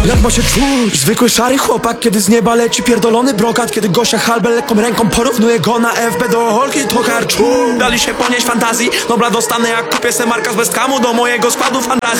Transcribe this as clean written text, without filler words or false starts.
Jak ma się czuć? Zwykły szary chłopak, kiedy z nieba leci pierdolony brokat. Kiedy gościa halbę lekką ręką porównuje go na FB do Holki, to karczu. Dali się ponieść fantazji, dobra dostanę jak kupię se marka z Westhamu do mojego składu fantazji.